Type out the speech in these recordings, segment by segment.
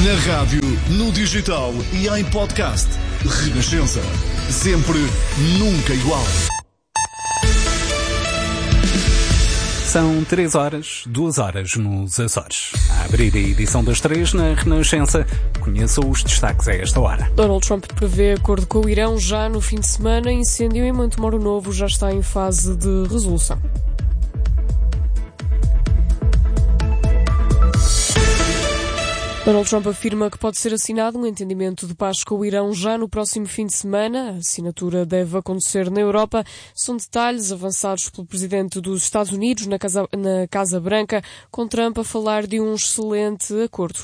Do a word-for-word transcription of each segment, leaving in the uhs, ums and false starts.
Na rádio, no digital e em podcast. Renascença. Sempre, nunca igual. São três horas, duas horas nos Açores. A abrir a edição das três na Renascença, conheça os destaques a esta hora. Donald Trump prevê acordo com o Irão já no fim de semana. Incêndio em Montemoro Novo já está em fase de resolução. Donald Trump afirma que pode ser assinado um entendimento de paz com o Irão já no próximo fim de semana. A assinatura deve acontecer na Europa. São detalhes avançados pelo presidente dos Estados Unidos na Casa, na Casa Branca, com Trump a falar de um excelente acordo.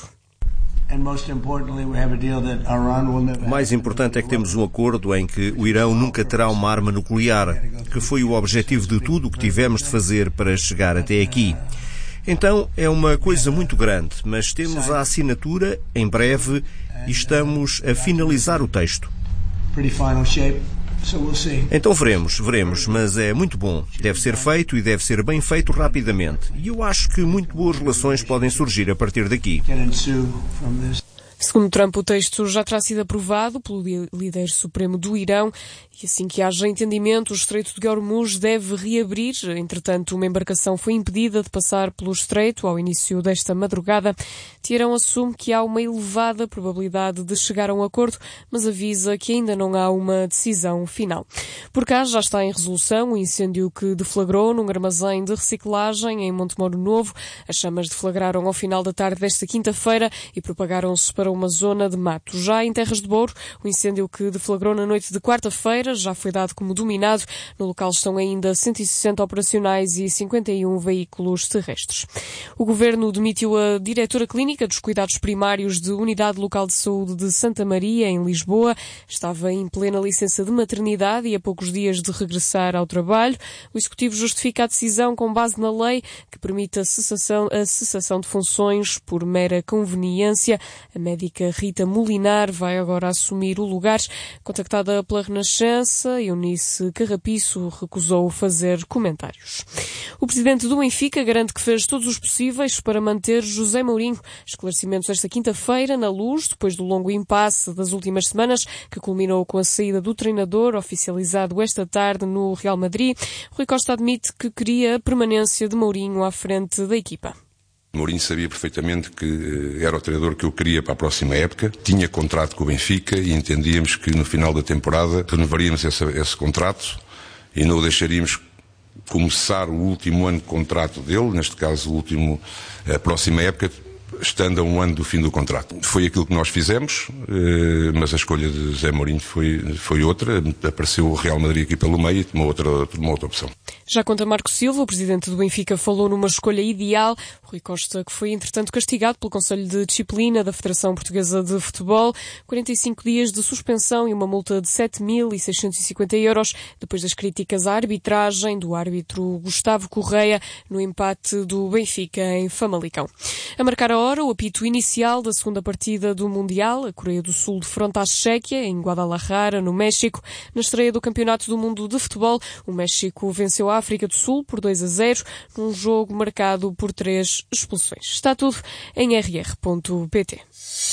O mais importante é que temos um acordo em que o Irão nunca terá uma arma nuclear, que foi o objetivo de tudo o que tivemos de fazer para chegar até aqui. Então, é uma coisa muito grande, mas temos a assinatura em breve e estamos a finalizar o texto. Então veremos, veremos, mas é muito bom. Deve ser feito e deve ser bem feito rapidamente. E eu acho que muito boas relações podem surgir a partir daqui. Segundo Trump, o texto já terá sido aprovado pelo líder supremo do Irão e assim que haja entendimento, o Estreito de Hormuz deve reabrir. Entretanto, uma embarcação foi impedida de passar pelo Estreito ao início desta madrugada. Teherão assume que há uma elevada probabilidade de chegar a um acordo, mas avisa que ainda não há uma decisão final. Por cá já está em resolução o incêndio que deflagrou num armazém de reciclagem em Montemoro Novo. As chamas deflagraram ao final da tarde desta quinta-feira e propagaram-se para uma zona de mato. Já em Terras de Bouro, o incêndio que deflagrou na noite de quarta-feira já foi dado como dominado. No local estão ainda cento e sessenta operacionais e cinquenta e um veículos terrestres. O Governo demitiu a diretora clínica dos cuidados primários de Unidade Local de Saúde de Santa Maria, em Lisboa. Estava em plena licença de maternidade e a poucos dias de regressar ao trabalho. O Executivo justifica a decisão com base na lei que permite a cessação, a cessação de funções por mera conveniência. A médica Rita Molinar vai agora assumir o lugar. Contactada pela Renascença, Eunice Carrapiço recusou fazer comentários. O presidente do Benfica garante que fez todos os possíveis para manter José Mourinho. Esclarecimentos esta quinta-feira na Luz, depois do longo impasse das últimas semanas, que culminou com a saída do treinador, oficializado esta tarde no Real Madrid. Rui Costa admite que queria a permanência de Mourinho à frente da equipa. Mourinho sabia perfeitamente que era o treinador que eu queria para a próxima época. Tinha contrato com o Benfica e entendíamos que no final da temporada renovaríamos esse, esse contrato e não o deixaríamos começar o último ano de contrato dele, neste caso o último, a próxima época, estando a um ano do fim do contrato. Foi aquilo que nós fizemos, mas a escolha de José Mourinho foi, foi outra. Apareceu o Real Madrid aqui pelo meio e tomou outra, tomou outra opção. Já quanto a Marco Silva, o presidente do Benfica falou numa escolha ideal. Rui Costa, que foi entretanto castigado pelo Conselho de Disciplina da Federação Portuguesa de Futebol, quarenta e cinco dias de suspensão e uma multa de sete mil seiscentos e cinquenta euros, depois das críticas à arbitragem do árbitro Gustavo Correia no empate do Benfica em Famalicão. A marcar a hora, o apito inicial da segunda partida do Mundial, a Coreia do Sul defronta a Chequia em Guadalajara, no México. Na estreia do Campeonato do Mundo de Futebol, o México venceu a África do Sul por dois a zero, num jogo marcado por três expulsões. Está tudo em r r ponto p t.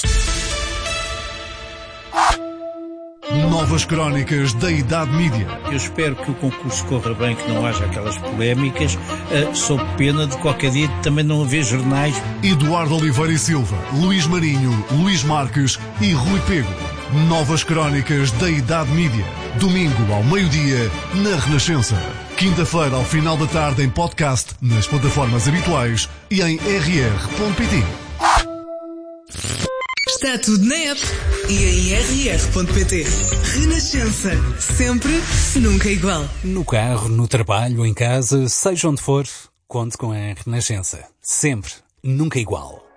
Novas crónicas da Idade Mídia. Eu espero que o concurso corra bem, que não haja aquelas polémicas, uh, sob pena de qualquer dia também não haver jornais. Eduardo Oliveira e Silva, Luís Marinho, Luís Marques e Rui Pego. Novas crónicas da Idade Mídia. Domingo ao meio-dia, na Renascença. Quinta-feira ao final da tarde em podcast, nas plataformas habituais e em r r ponto p t. Está tudo na app e em r r ponto p t. Renascença. Sempre, nunca igual. No carro, no trabalho, em casa, seja onde for, conte com a Renascença. Sempre, nunca igual.